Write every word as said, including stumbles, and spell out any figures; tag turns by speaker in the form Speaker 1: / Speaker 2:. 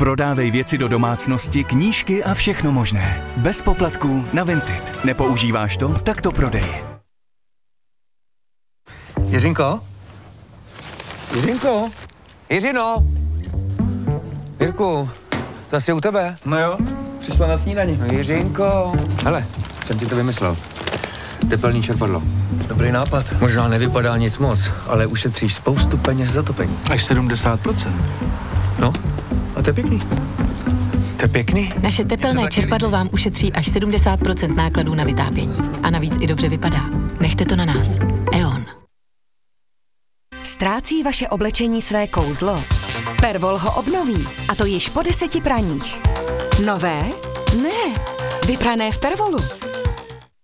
Speaker 1: Prodávej věci do domácnosti, knížky a všechno možné. Bez poplatků na Vinted. Nepoužíváš to? Tak to prodej.
Speaker 2: Jiřinko? Jiřinko? Jiřino? Jirku, to asi u tebe?
Speaker 3: No jo, přišla na snídani.
Speaker 2: No Jiřinko. Hele, jsem ti to vymyslel. Tepelný čerpadlo.
Speaker 3: Dobrý nápad.
Speaker 2: Možná nevypadá nic moc, ale ušetříš spoustu peněz za topení.
Speaker 3: Až sedmdesát procent.
Speaker 2: No, a to je pěkný. To je pěkný.
Speaker 4: Naše tepelné čerpadlo vám ušetří až sedmdesát procent nákladů na vytápění. A navíc i dobře vypadá. Nechte to na nás. E O N.
Speaker 5: Ztrácí vaše oblečení své kouzlo? Pervol ho obnoví, a to již po deseti praních. Nové? Ne, vyprané v Pervolu.